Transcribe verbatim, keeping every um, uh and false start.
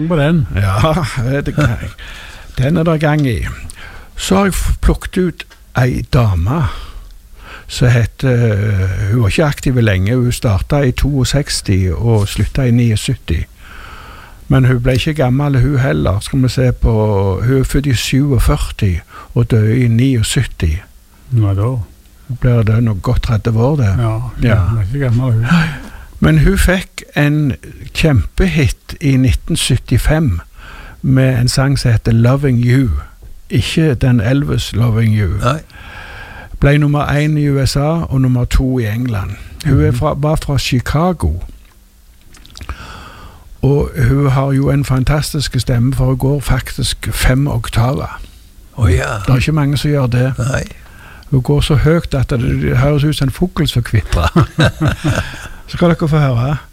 Gang på den. Ja, det kan jeg. Den er der gang i. Så har jeg plukket ut ei dame som heter, hun var ikke aktiv lenge, hun startet i seksogto og sluttet i syttini. Men hun ble ikke gammel, hun heller. Skal vi se på, hun er født i syttiåtte og døde i syttini. Hva da? Blir det nok godt tretti år det? Ja, Ja. hun er ikke gammel hun. Men hun fikk en kjempehit i nitten syttifem med en sang som heter Loving You. Ikke den Elvis Loving You. Nei. Ble nummer én i U S A og nummer to i England. Hun er fra, var fra Chicago. Og hun har jo en fantastisk stemme, for hun går faktisk fem oktaver. Å ja. Det er ikke mange som gjør det. Nei. Hun går så høyt at det høres ut som en fugl som kvitrer. Så skal dere få høre.